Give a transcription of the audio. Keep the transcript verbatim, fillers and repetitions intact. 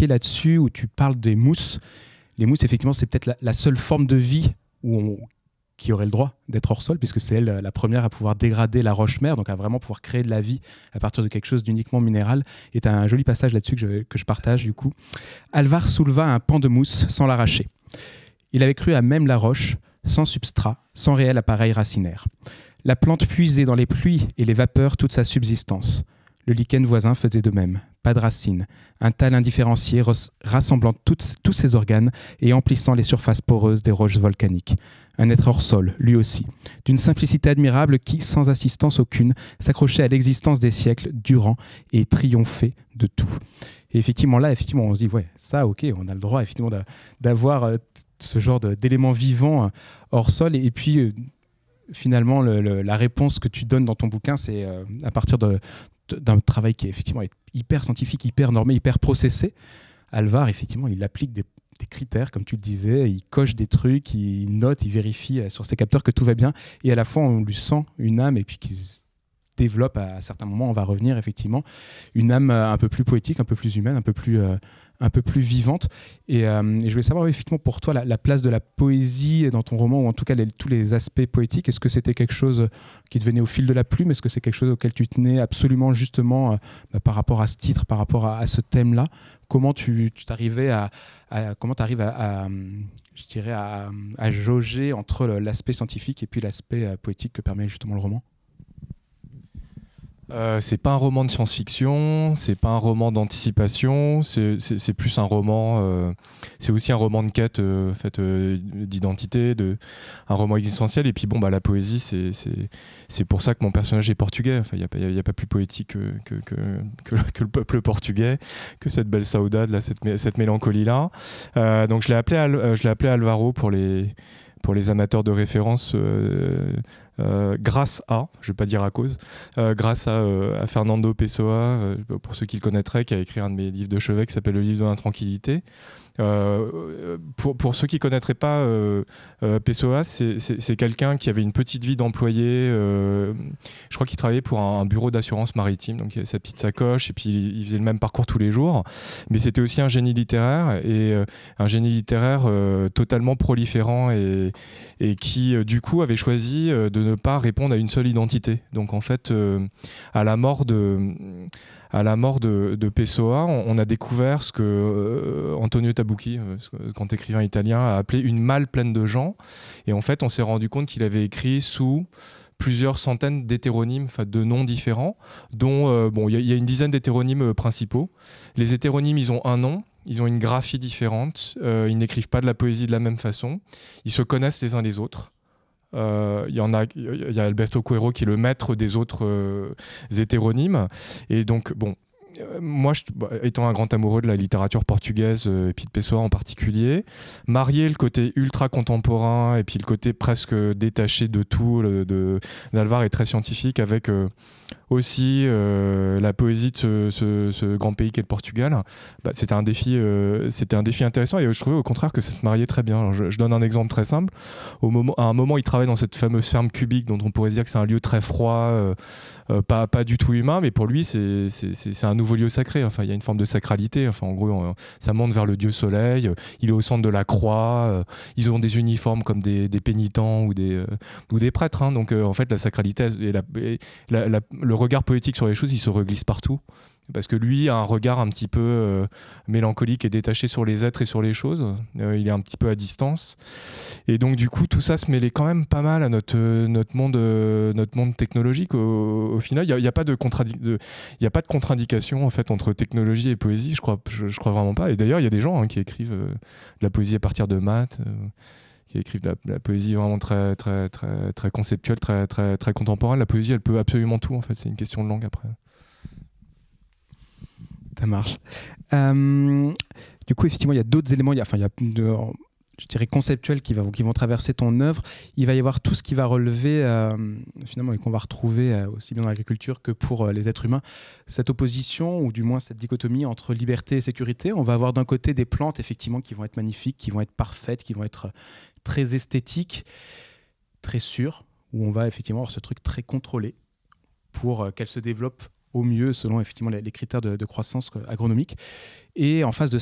pied là-dessus, où tu parles des mousses. Les mousses, effectivement, c'est peut-être la, la seule forme de vie où on, qui aurait le droit d'être hors sol, puisque c'est elle la première à pouvoir dégrader la roche-mère, donc à vraiment pouvoir créer de la vie à partir de quelque chose d'uniquement minéral. Et tu as un joli passage là-dessus que je, que je partage du coup. Alvar souleva un pan de mousse sans l'arracher. Il avait cru à même la roche, sans substrat, sans réel appareil racinaire. La plante puisait dans les pluies et les vapeurs toute sa subsistance. Le lichen voisin faisait de même. Pas de racines. Un tal indifférencié res- rassemblant toutes, tous ses organes et emplissant les surfaces poreuses des roches volcaniques. Un être hors sol, lui aussi. D'une simplicité admirable qui, sans assistance aucune, s'accrochait à l'existence des siècles durant et triomphait de tout. Et effectivement, là, effectivement, on se dit, ouais, ça, ok, on a le droit effectivement d'a- d'avoir euh, ce genre de, d'éléments vivants euh, hors sol. Et, et puis, euh, finalement, le, le, la réponse que tu donnes dans ton bouquin, c'est euh, à partir de, de, d'un travail qui est effectivement hyper scientifique, hyper normé, hyper processé. Alvar, effectivement, il applique des, des critères, comme tu le disais, il coche des trucs, il note, il vérifie euh, sur ses capteurs que tout va bien, et à la fois, on lui sent une âme, et puis qu'il se développe à, à certains moments, on va revenir, effectivement, une âme euh, un peu plus poétique, un peu plus humaine, un peu plus... Euh, un peu plus vivante. Et, euh, et je voulais savoir, effectivement, pour toi, la, la place de la poésie dans ton roman, ou en tout cas les, tous les aspects poétiques, est-ce que c'était quelque chose qui te venait au fil de la plume ? Est-ce que c'est quelque chose auquel tu tenais absolument, justement, euh, bah, par rapport à ce titre, par rapport à, à ce thème-là ? Comment tu, tu t'arrivais à, à, comment t'arrives à, à, je dirais, à, à jauger entre l'aspect scientifique et puis l'aspect euh, poétique que permet justement le roman ? Euh, c'est pas un roman de science-fiction, c'est pas un roman d'anticipation, c'est, c'est, c'est plus un roman, euh, c'est aussi un roman de quête, euh, fait, euh, d'identité, de, un roman existentiel. Et puis bon, bah, la poésie, c'est, c'est, c'est pour ça que mon personnage est portugais. Enfin, il n'y a, a, a pas plus poétique que, que, que, que, que le peuple portugais, que cette belle saudade, là, cette, cette mélancolie-là. Euh, donc je l'ai appelé, Al, je l'ai appelé Alvaro pour les, pour les amateurs de référence. Euh, Euh, grâce à, je ne vais pas dire à cause, euh, grâce à, euh, à Fernando Pessoa, euh, pour ceux qui le connaîtraient, qui a écrit un de mes livres de chevet qui s'appelle Le livre de l'intranquillité. Euh, pour, pour ceux qui ne connaîtraient pas euh, euh, Pessoa, c'est, c'est, c'est quelqu'un qui avait une petite vie d'employé. Euh, je crois qu'il travaillait pour un, un bureau d'assurance maritime, donc il avait sa petite sacoche et puis il, il faisait le même parcours tous les jours. Mais c'était aussi un génie littéraire et euh, un génie littéraire euh, totalement proliférant et, et qui euh, du coup avait choisi euh, de ne pas répondre à une seule identité. Donc en fait, euh, à la mort de À la mort de, de Pessoa, on, on a découvert ce que euh, Antonio Tabucchi, euh, grand écrivain italien, a appelé une malle pleine de gens. Et en fait, on s'est rendu compte qu'il avait écrit sous plusieurs centaines d'hétéronymes, enfin de noms différents, dont euh, bon, il y, y a une dizaine d'hétéronymes principaux. Les hétéronymes, ils ont un nom. Ils ont une graphie différente. Euh, ils n'écrivent pas de la poésie de la même façon. Ils se connaissent les uns les autres. Il euh, y en a, il y a Alberto Coelho qui est le maître des autres euh, hétéronymes. Et donc, bon, euh, moi, je, bah, étant un grand amoureux de la littérature portugaise, euh, et puis de Pessoa en particulier, marier le côté ultra contemporain et puis le côté presque détaché de tout le, de, d'Alvar est très scientifique avec euh, aussi euh, la poésie de ce, ce, ce grand pays qu'est le Portugal. Bah, c'était un défi, euh, c'était un défi intéressant et je trouvais au contraire que ça se mariait très bien. Alors, je, je donne un exemple très simple. Au moment, à un moment, il travaille dans cette fameuse ferme cubique dont on pourrait dire que c'est un lieu très froid, euh, euh, pas, pas du tout humain, mais pour lui, c'est, c'est, c'est, c'est un nouveau lieu sacré. Enfin, il y a une forme de sacralité. Enfin, en gros, on, ça monte vers le dieu soleil. Il est au centre de la croix. Euh, ils ont des uniformes comme des, des pénitents ou des, euh, ou des prêtres. Hein. Donc, euh, en fait, la sacralité et, la, et la, la, le regard poétique sur les choses, il se reglisse partout. Parce que lui a un regard un petit peu euh, mélancolique et détaché sur les êtres et sur les choses. Euh, il est un petit peu à distance. Et donc, du coup, tout ça se mêlait quand même pas mal à notre, euh, notre, monde, euh, notre monde technologique. Au, au final, il n'y a, a pas de contradi- de, y a pas de contre-indication en fait, entre technologie et poésie. Je crois, je, je crois vraiment pas. Et d'ailleurs, il y a des gens hein, qui écrivent euh, de la poésie à partir de maths. Euh, qui écrivent de la, de la poésie vraiment très, très, très, très conceptuelle, très, très, très contemporaine. La poésie, elle peut absolument tout, en fait. C'est une question de langue, après. Ça marche. Euh, du coup, effectivement, il y a d'autres éléments, il y a, enfin, il y a de, je dirais conceptuels qui, va, qui vont traverser ton œuvre. Il va y avoir tout ce qui va relever, euh, finalement, et qu'on va retrouver euh, aussi bien dans l'agriculture que pour euh, les êtres humains, cette opposition, ou du moins cette dichotomie entre liberté et sécurité. On va avoir d'un côté des plantes, effectivement, qui vont être magnifiques, qui vont être parfaites, qui vont être très esthétiques, très sûres, où on va effectivement avoir ce truc très contrôlé pour euh, qu'elles se développent au mieux selon effectivement les, les critères de, de croissance agronomique. Et en face de